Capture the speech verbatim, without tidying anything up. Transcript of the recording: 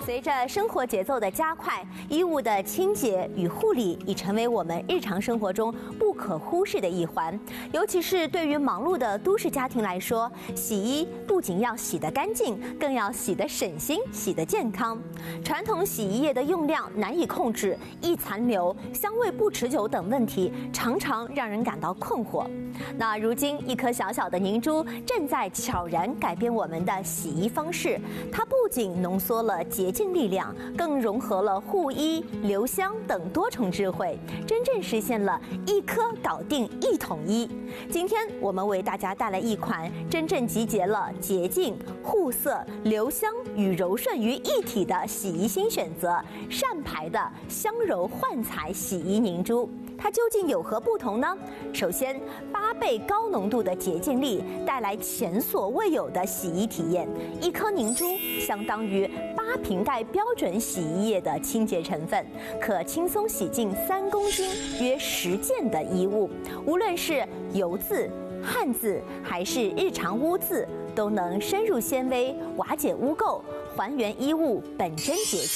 随着生活节奏的加快，衣物的清洁与护理已成为我们日常生活中不可忽视的一环。尤其是对于忙碌的都市家庭来说，洗衣不仅要洗得干净，更要洗得省心、洗得健康。传统洗衣液的用量难以控制，易残留、香味不持久等问题，常常让人感到困惑。那如今，一颗小小的凝珠正在悄然改变我们的洗衣方式。它不仅浓缩了洁净力量，更融合了护衣、留香等多重智慧，真正实现了一颗搞定一统一。今天我们为大家带来一款真正集结了洁净、护色、留香与柔顺于一体的洗衣新选择——善牌的香柔焕彩洗衣凝珠。它究竟有何不同呢？首先，八倍高浓度的洁净力带来前所未有的洗衣体验。一颗凝珠相当于八瓶盖标准洗衣液的清洁成分，可轻松洗净三公斤约十件的衣物。无论是油渍、汗渍还是日常污渍，都能深入纤维，瓦解污垢，还原衣物本真洁净。